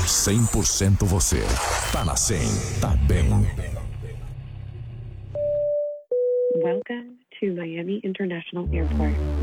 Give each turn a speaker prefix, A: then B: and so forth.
A: 100% você. Tá na 100, tá bem.
B: Welcome to Miami International Airport.